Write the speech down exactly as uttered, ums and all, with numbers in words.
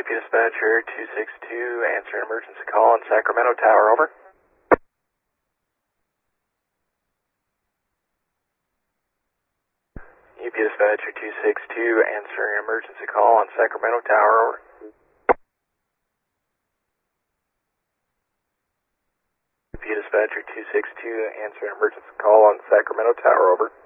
U P Dispatcher two six two, answer an emergency call on Sacramento Tower, over. U P Dispatcher two six two, answer an emergency call on Sacramento Tower, over. U P Dispatcher two six two, answer an emergency call on Sacramento Tower, over.